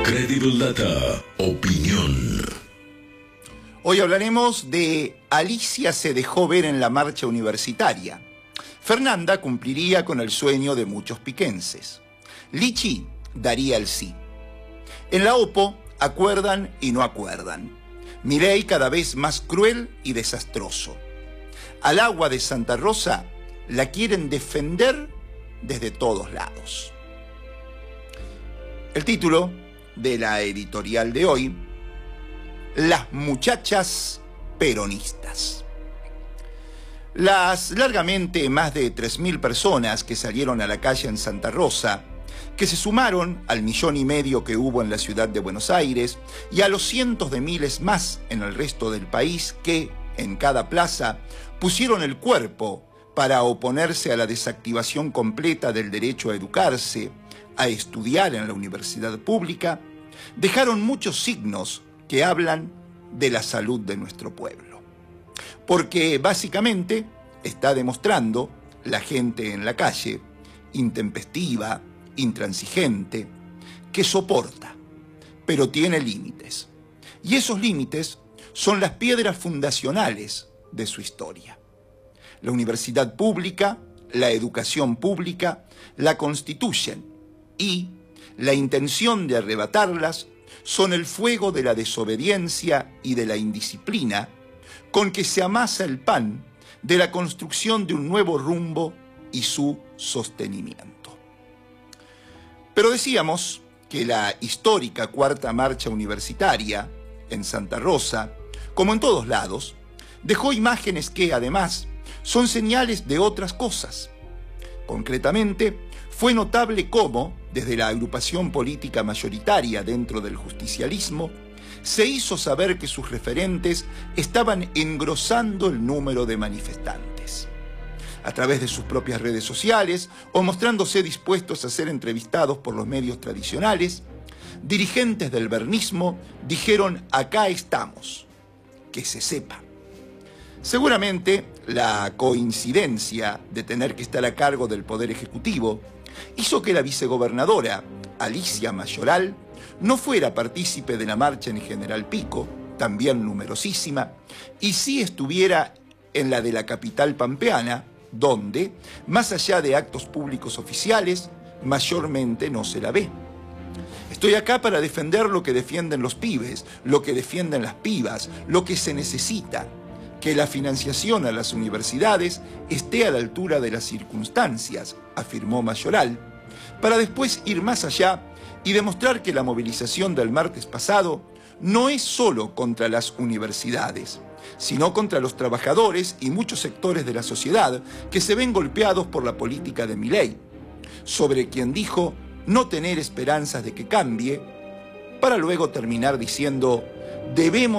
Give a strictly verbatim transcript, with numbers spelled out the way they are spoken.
Credible Data, opinión. Hoy hablaremos de Alicia se dejó ver en la marcha universitaria. Fernanda cumpliría con el sueño de muchos piquenses. Lichi daría el sí. En la Opo acuerdan y no acuerdan. Milei cada vez más cruel y desastroso. Al agua de Santa Rosa la quieren defender desde todos lados. El título de la editorial de hoy: Las muchachas peronistas. Las largamente más de tres mil personas que salieron a la calle en Santa Rosa, que se sumaron al millón y medio que hubo en la ciudad de Buenos Aires y a los cientos de miles más en el resto del país que, en cada plaza, pusieron el cuerpo para oponerse a la desactivación completa del derecho a educarse, a estudiar en la universidad pública, dejaron muchos signos que hablan de la salud de nuestro pueblo. Porque básicamente está demostrando la gente en la calle, intempestiva, intransigente, que soporta, pero tiene límites. Y esos límites son las piedras fundacionales de su historia. La universidad pública, la educación pública, la constituyen y la intención de arrebatarlas son el fuego de la desobediencia y de la indisciplina con que se amasa el pan de la construcción de un nuevo rumbo y su sostenimiento. Pero decíamos que la histórica Cuarta Marcha Universitaria en Santa Rosa, como en todos lados, dejó imágenes que, además, son señales de otras cosas. Concretamente, fue notable cómo, desde la agrupación política mayoritaria dentro del justicialismo, se hizo saber que sus referentes estaban engrosando el número de manifestantes. A través de sus propias redes sociales o mostrándose dispuestos a ser entrevistados por los medios tradicionales, dirigentes del bernismo dijeron: acá estamos, que se sepa. Seguramente la coincidencia de tener que estar a cargo del Poder Ejecutivo hizo que la vicegobernadora Alicia Mayoral no fuera partícipe de la marcha en General Pico, también numerosísima, y sí estuviera en la de la capital pampeana, donde, más allá de actos públicos oficiales, mayormente no se la ve. Estoy acá para defender lo que defienden los pibes, lo que defienden las pibas, lo que se necesita, que la financiación a las universidades esté a la altura de las circunstancias, afirmó Mayoral, para después ir más allá y demostrar que la movilización del martes pasado no es solo contra las universidades, sino contra los trabajadores y muchos sectores de la sociedad que se ven golpeados por la política de Milei, sobre quien dijo no tener esperanzas de que cambie, para luego terminar diciendo: debemos